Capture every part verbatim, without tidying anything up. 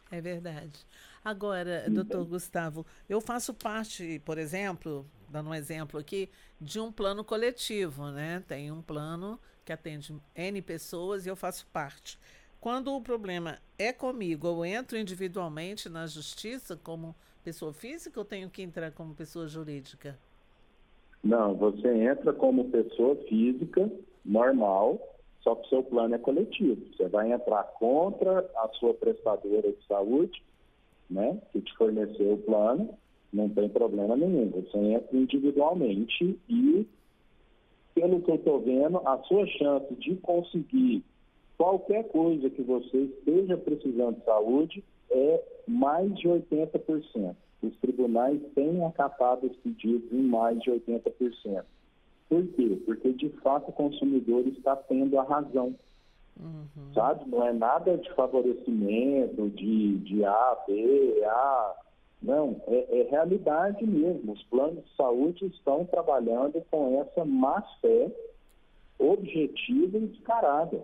É verdade. Agora, doutor Então, Gustavo, eu faço parte, por exemplo, dando um exemplo aqui, de um plano coletivo, né? Tem um plano que atende N pessoas e eu faço parte. Quando o problema é comigo, eu entro individualmente na justiça como pessoa física ou tenho que entrar como pessoa jurídica? não, você entra como pessoa física, normal, só que o seu plano é coletivo. Você vai entrar contra a sua prestadora de saúde, né, que te forneceu o plano, não tem problema nenhum. Você entra individualmente e, pelo que eu estou vendo, a sua chance de conseguir qualquer coisa que você esteja precisando de saúde é mais de oitenta por cento. Os tribunais têm acatado os pedidos em mais de oitenta por cento. Por quê? Porque, de fato, o consumidor está tendo a razão, Uhum. sabe? Não é nada de favorecimento, de, de A, B, A. Não, é, é realidade mesmo. Os planos de saúde estão trabalhando com essa má-fé objetiva e descarada.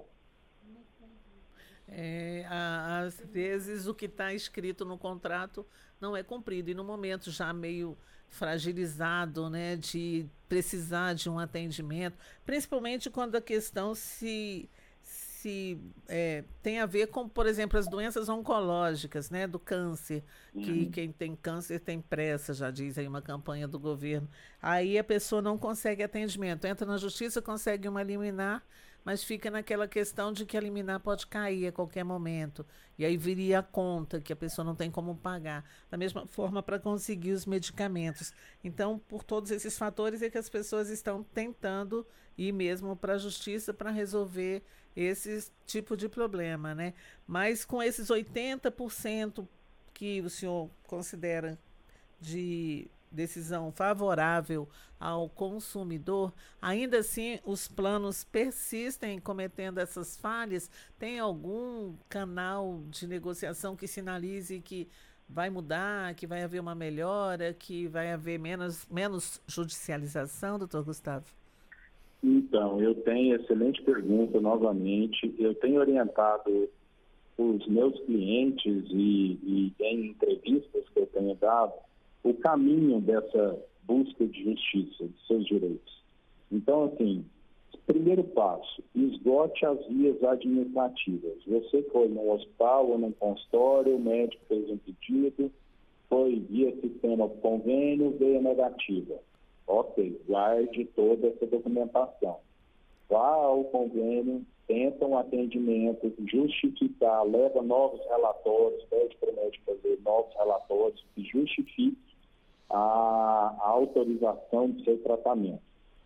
É, a- às vezes o que está escrito no contrato não é cumprido, e no momento já meio fragilizado, né, de precisar de um atendimento, principalmente quando a questão se, se é, tem a ver com, por exemplo, as doenças oncológicas, né, do câncer, que Uhum. quem tem câncer tem pressa, já diz aí uma campanha do governo. Aí a pessoa não consegue atendimento, entra na justiça, consegue uma liminar, mas fica naquela questão de que a liminar pode cair a qualquer momento. E aí viria a conta que a pessoa não tem como pagar. Da mesma forma, para conseguir os medicamentos. Então, por todos esses fatores, é que as pessoas estão tentando ir mesmo para a justiça para resolver esse tipo de problema, né? Mas com esses oitenta por cento que o senhor considera de decisão favorável ao consumidor, ainda assim os planos persistem cometendo essas falhas? Tem algum canal de negociação que sinalize que vai mudar, que vai haver uma melhora, que vai haver menos, menos judicialização, doutor Gustavo? Então, eu tenho excelente pergunta novamente. Eu tenho orientado os meus clientes e, e em entrevistas que eu tenho dado o caminho dessa busca de justiça, de seus direitos. Então, assim, primeiro passo, esgote as vias administrativas. Você foi num hospital ou num consultório, o médico fez um pedido, foi via sistema convênio, veio negativa. Ok, guarde toda essa documentação. Vá ao convênio, tenta um atendimento, justificar, leva novos relatórios, pede para o médico fazer novos relatórios que justifique a, a autorização do seu tratamento.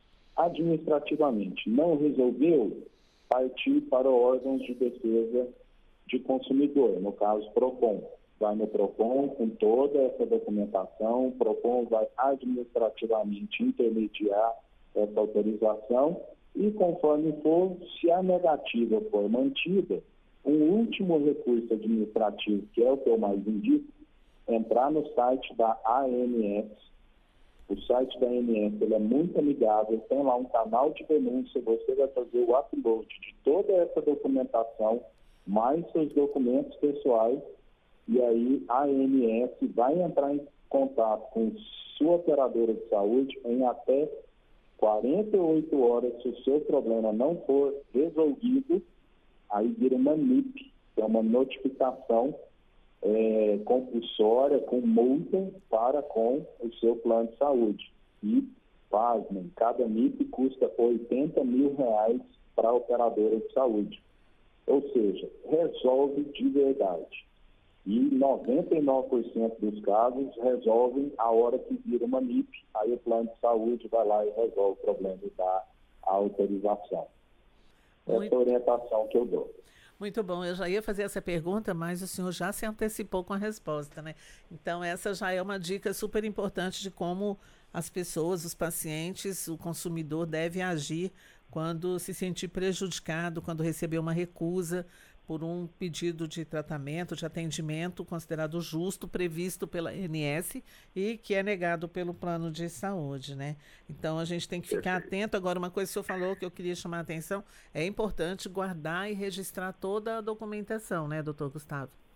Administrativamente, não resolveu, partir para órgãos de defesa de consumidor, no caso PROCON. Vai no PROCON com toda essa documentação, o PROCON vai administrativamente intermediar essa autorização e, conforme for, se a negativa for mantida, um último recurso administrativo, que é o que eu mais indico, entrar no site da A N S. O site da A N S ele é muito amigável, tem lá um canal de denúncia, você vai fazer o upload de toda essa documentação, mais seus documentos pessoais, e aí a ANS vai entrar em contato com sua operadora de saúde em até quarenta e oito horas. Se o seu problema não for resolvido, aí vira uma N I P, que é uma notificação é, compulsória, com multa para com o seu plano de saúde. E, pasmem, cada N I P custa oitenta mil reais para a operadora de saúde. Ou seja, resolve de verdade. E noventa e nove por cento dos casos resolvem a hora que vira uma N I P, aí o plano de saúde vai lá e resolve o problema e dá a autorização. Essa é a Muito, orientação que eu dou. muito bom. Eu já ia fazer essa pergunta, mas o senhor já se antecipou com a resposta, né? Então, essa já é uma dica super importante de como as pessoas, os pacientes, o consumidor deve agir quando se sentir prejudicado, quando receber uma recusa por um pedido de tratamento, de atendimento considerado justo, previsto pela A N S e que é negado pelo plano de saúde, né? Então a gente tem que ficar Perfeito. atento. Agora, uma coisa que o senhor falou que eu queria chamar a atenção, é importante guardar e registrar toda a documentação, né, doutor Gustavo?